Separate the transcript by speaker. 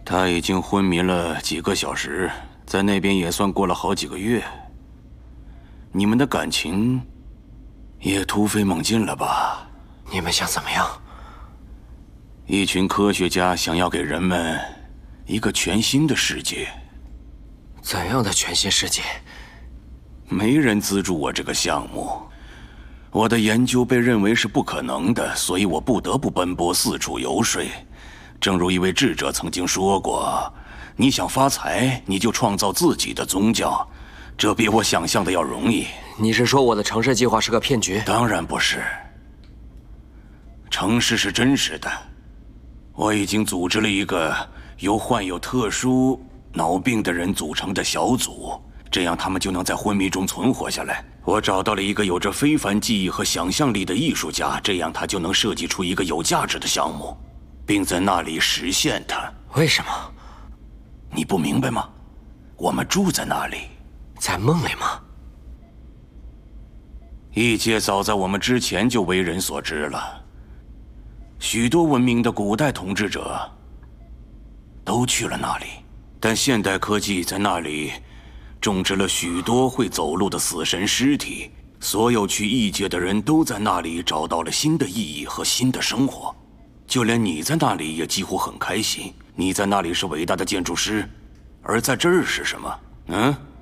Speaker 1: 他已经昏迷了几个小时，在那边也算过了好几个月。你们的感情也突飞猛进了吧？
Speaker 2: 你们想怎么样？
Speaker 1: 一群科学家想要给人们一个全新的世界。
Speaker 2: 怎样的全新世界？
Speaker 1: 没人资助我这个项目，我的研究被认为是不可能的，所以我不得不奔波四处游说。正如一位智者曾经说过：“你想发财，你就创造自己的宗教。”这比我想象的要容易。
Speaker 2: 你是说我的城市计划是个骗局？
Speaker 1: 当然不是，城市是真实的。我已经组织了一个由患有特殊脑病的人组成的小组，这样他们就能在昏迷中存活下来。我找到了一个有着非凡技艺和想象力的艺术家，这样他就能设计出一个有价值的项目，并在那里实现它。
Speaker 2: 为什么？
Speaker 1: 你不明白吗？我们住在那里。
Speaker 2: 在梦里吗？
Speaker 1: 异界早在我们之前就为人所知了，许多文明的古代统治者都去了那里，但现代科技在那里种植了许多会走路的死神尸体。所有去异界的人都在那里找到了新的意义和新的生活，就连你在那里也几乎很开心。你在那里是伟大的建筑师，而在这儿是什么？